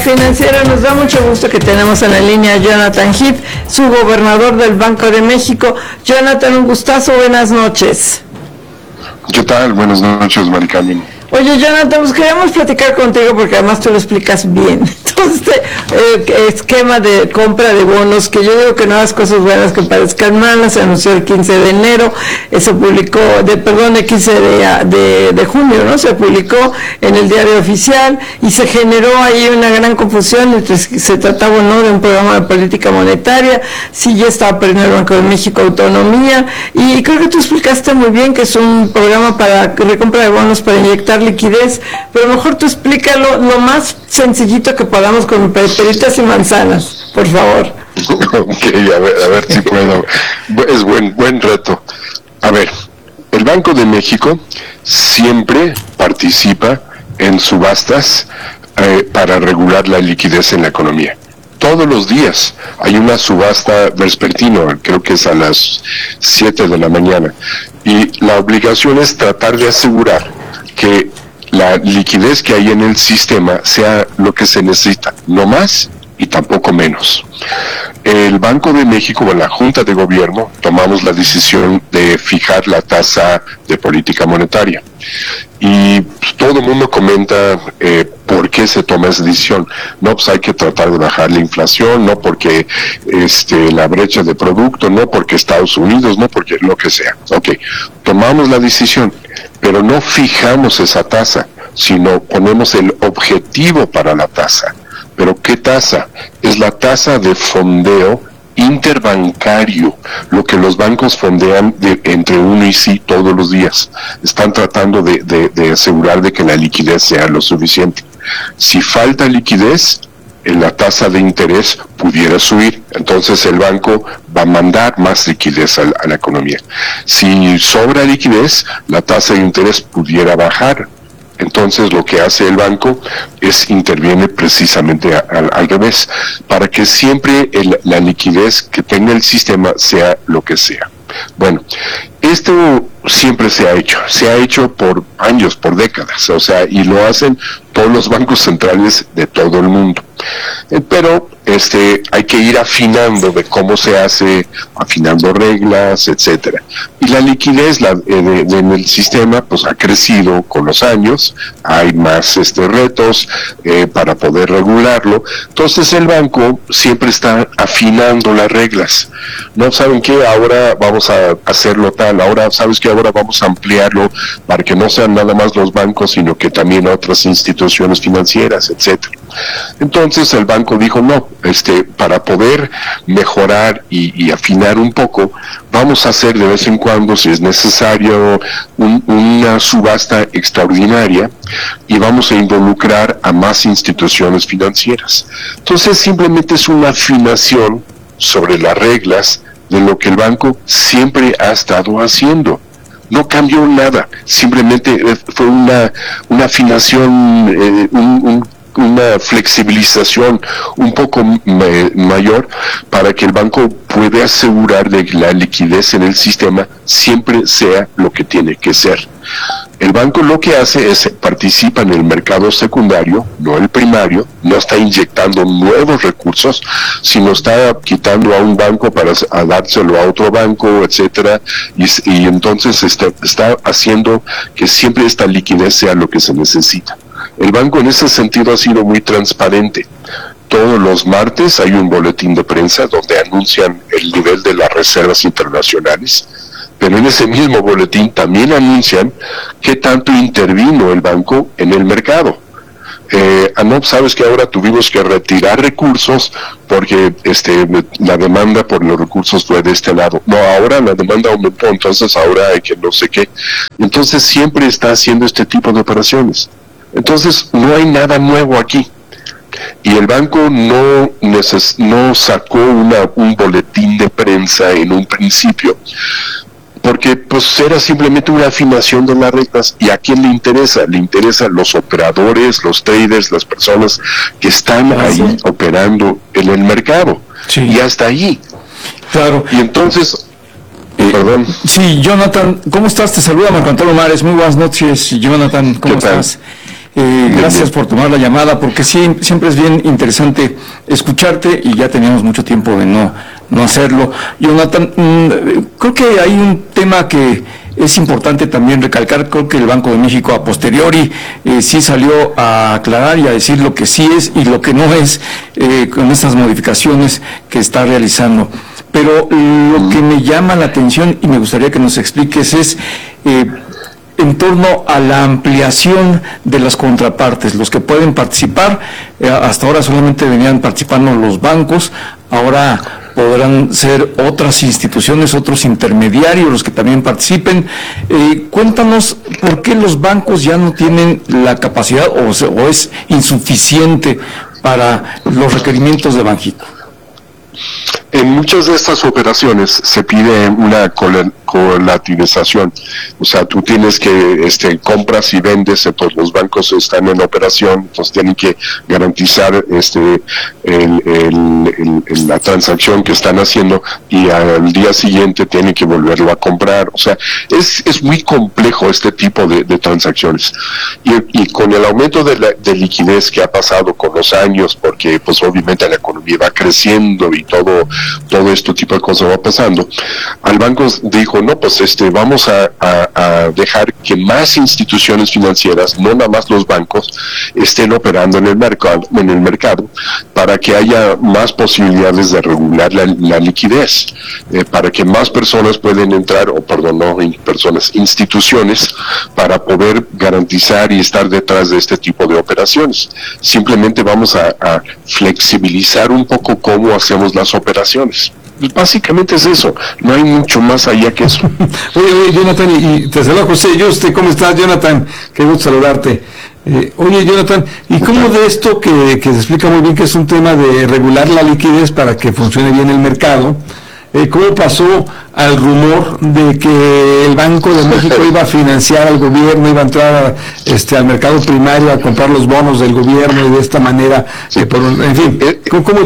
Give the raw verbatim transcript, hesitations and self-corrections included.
Financiero. Nos da mucho gusto que tenemos en la línea a Jonathan Heath, su gobernador del Banco de México. Jonathan, un gustazo, buenas noches. ¿Qué tal? Buenas noches, Mari Carmen. Oye, Jonathan, pues queríamos platicar contigo porque además tú lo explicas bien. Entonces, este eh, esquema de compra de bonos, que yo digo que no las cosas buenas que parezcan malas, se anunció el quince de enero, eh, se publicó, de perdón, el quince de, de, de junio, ¿no? Se publicó en el diario oficial y se generó ahí una gran confusión entre si se trataba o no de un programa de política monetaria, si ya estaba perdiendo el Banco de México autonomía, y creo que tú explicaste muy bien que es un programa para recompra de bonos para inyectar liquidez, pero mejor tú explícalo lo más sencillito que podamos con peritas y manzanas, por favor. Ok, a ver, a ver si puedo. Es buen, buen reto. A ver, el Banco de México siempre participa en subastas eh, para regular la liquidez en la economía. Todos los días hay una subasta vespertino, creo que es a las siete de la mañana, y la obligación es tratar de asegurar que la liquidez que hay en el sistema sea lo que se necesita, no más y tampoco menos. El Banco de México, o la Junta de Gobierno, tomamos la decisión de fijar la tasa de política monetaria. Y pues, todo el mundo comenta eh, por qué se toma esa decisión. No, pues hay que tratar de bajar la inflación, no porque este, la brecha de producto, no porque Estados Unidos, no porque lo que sea. Ok, tomamos la decisión, pero no fijamos esa tasa, sino ponemos el objetivo para la tasa. ¿Pero qué tasa? Es la tasa de fondeo interbancario, lo que los bancos fondean de, entre uno y sí todos los días. Están tratando de, de, de asegurar de que la liquidez sea lo suficiente. Si falta liquidez, la tasa de interés pudiera subir, entonces el banco va a mandar más liquidez a la, a la economía. Si sobra liquidez, la tasa de interés pudiera bajar. Entonces lo que hace el banco es interviene precisamente a, a, al revés, para que siempre el, la liquidez que tenga el sistema sea lo que sea. Bueno, esto siempre se ha hecho, se ha hecho por años, por décadas, o sea, y lo hacen todos los bancos centrales de todo el mundo. Eh, pero este hay que ir afinando de cómo se hace, afinando reglas, etcétera. Y la liquidez la, eh, de, de, en el sistema pues ha crecido con los años, hay más este retos eh, para poder regularlo. Entonces el banco siempre está afinando las reglas. No saben qué, ahora vamos a hacerlo tal, ahora sabes que ahora vamos a ampliarlo para que no sean nada más los bancos, sino que también otras instituciones financieras, etcétera. Entonces el banco dijo no, este, para poder mejorar y, y afinar un poco, vamos a hacer de vez en cuando, si es necesario, un, una subasta extraordinaria y vamos a involucrar a más instituciones financieras. Entonces simplemente es una afinación sobre las reglas de lo que el banco siempre ha estado haciendo. No cambió nada, simplemente fue una, una afinación, eh, un, un una flexibilización un poco eh, mayor para que el banco pueda asegurar de que la liquidez en el sistema siempre sea lo que tiene que ser. El banco lo que hace es participa en el mercado secundario, no el primario, no está inyectando nuevos recursos, sino está quitando a un banco para a dárselo a otro banco, etcétera, y, y entonces está, está haciendo que siempre esta liquidez sea lo que se necesita. El banco en ese sentido ha sido muy transparente. Todos los martes hay un boletín de prensa donde anuncian el nivel de las reservas internacionales, pero en ese mismo boletín también anuncian qué tanto intervino el banco en el mercado. Eh, no, sabes que ahora tuvimos que retirar recursos porque este la demanda por los recursos fue de este lado. No, ahora la demanda aumentó, entonces ahora hay que no sé qué. Entonces siempre está haciendo este tipo de operaciones. Entonces no hay nada nuevo aquí. Y el banco no, neces- no sacó una, un boletín de prensa en un principio, porque pues era simplemente una afinación de las reglas. ¿Y a quién le interesa? Le interesan los operadores, los traders, las personas que están ah, ahí sí. operando en el mercado. Sí. Y hasta ahí. Claro. Y entonces... Eh, Perdón. Sí, Jonathan, ¿cómo estás? Te saluda Marco Antonio Mares. Muy buenas noches, Jonathan. ¿Cómo estás? Eh, gracias por tomar la llamada, porque sí, siempre es bien interesante escucharte y ya teníamos mucho tiempo de no, no hacerlo. Jonathan, mmm, creo que hay un tema que es importante también recalcar. Creo que el Banco de México a posteriori eh, sí salió a aclarar y a decir lo que sí es y lo que no es eh, con estas modificaciones que está realizando. Pero lo que me llama la atención y me gustaría que nos expliques es eh, en torno a la ampliación de las contrapartes, los que pueden participar. Eh, hasta ahora solamente venían participando los bancos, ahora podrán ser otras instituciones, otros intermediarios los que también participen. Eh, cuéntanos por qué los bancos ya no tienen la capacidad o, o es insuficiente para los requerimientos de Banjico. En muchas de estas operaciones se pide una colateralización, o sea, tú tienes que este, compras y vendes, entonces los bancos están en operación, entonces tienen que garantizar este el, el, el, el, la transacción que están haciendo y al día siguiente tienen que volverlo a comprar. O sea, es, es muy complejo este tipo de, de transacciones y, y con el aumento de, la, de liquidez que ha pasado con los años, porque pues obviamente la economía va creciendo y todo todo este tipo de cosas va pasando, al banco dijo, no, pues este vamos a, a, a dejar que más instituciones financieras, no nada más los bancos, estén operando en el mercado, en el mercado, para que haya más posibilidades de regular la, la liquidez, eh, para que más personas puedan entrar, o perdón, no personas, instituciones, para poder garantizar y estar detrás de este tipo de operaciones. Simplemente vamos a, a flexibilizar un poco cómo hacemos las operaciones. Básicamente es eso, no hay mucho más allá que eso. Oye, oye, Jonathan, y, y te saluda José Yuste, ¿cómo estás, Jonathan? Qué gusto saludarte. Eh, oye, Jonathan, ¿y cómo de esto que, que se explica muy bien que es un tema de regular la liquidez para que funcione bien el mercado, eh, cómo pasó al rumor de que el Banco de México iba a financiar al gobierno, iba a entrar a, este, al mercado primario a comprar los bonos del gobierno y de esta manera, eh, por un, en fin, ¿cómo, cómo,